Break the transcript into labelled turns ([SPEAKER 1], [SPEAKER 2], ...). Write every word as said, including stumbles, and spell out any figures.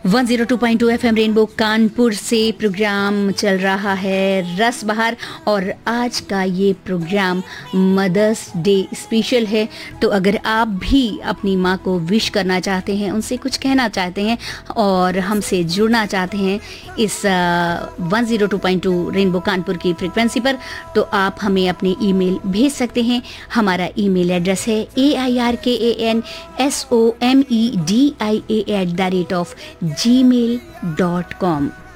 [SPEAKER 1] One zero two point two FM rainbow Kanpur से programme चल रहा है रस बहार और आज का ये प्रोग्राम मदर्स डे स्पेशल है। तो अगर आप भी अपनी माँ को विश करना चाहते हैं, उनसे कुछ कहना चाहते हैं और हमसे जुड़ना चाहते हैं इस one zero two point two rainbow Kanpur की फ्रिक्वेंसी पर, तो आप हमें अपने ईमेल भेज सकते हैं। हमारा ईमेल एड्रेस है ए आई आर के A N S O M E D I A at the rate of ji mail dot com.